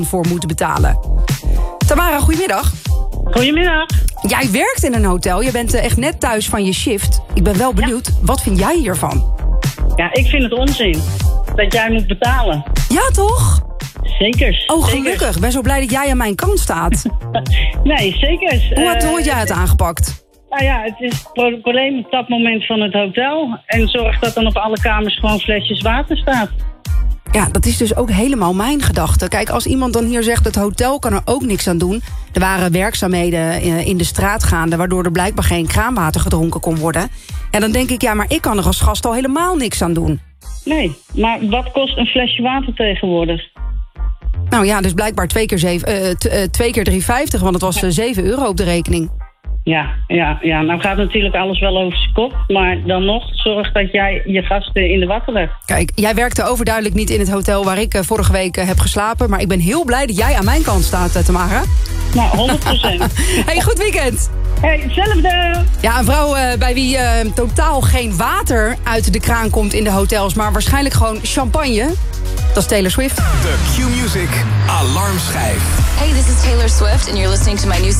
voor moeten betalen. Tamara, goedemiddag. Goedemiddag. Jij werkt in een hotel. Je bent echt net thuis van je shift. Ik ben wel benieuwd, Wat vind jij hiervan? Ja, ik vind het onzin dat jij moet betalen. Ja, toch? Zeker. Oh, gelukkig. Ik ben zo blij dat jij aan mijn kant staat. Nee, zeker. Hoe had jij het aangepakt? Nou ja, het is het probleem op dat moment van het hotel. En zorg dat dan op alle kamers gewoon flesjes water staat. Ja, dat is dus ook helemaal mijn gedachte. Kijk, als iemand dan hier zegt, het hotel kan er ook niks aan doen. Er waren werkzaamheden in de straat gaande, waardoor er blijkbaar geen kraanwater gedronken kon worden. Ja, dan denk ik, maar ik kan er als gast al helemaal niks aan doen. Nee, maar wat kost een flesje water tegenwoordig? Nou ja, dus blijkbaar 2 keer €3,50, want het was €7 op de rekening. Ja, nou gaat natuurlijk alles wel over zijn kop. Maar dan nog, zorg dat jij je gasten in de watten legt. Kijk, jij werkte overduidelijk niet in het hotel waar ik vorige week heb geslapen. Maar ik ben heel blij dat jij aan mijn kant staat, Tamara. Nou, 100%. Hey, goed weekend. Hey, hetzelfde. Ja, een vrouw bij wie totaal geen water uit de kraan komt in de hotels, maar waarschijnlijk gewoon champagne. Dat is Taylor Swift. De Q-Music Alarmschijf. Hey, this is Taylor Swift and you're listening to my new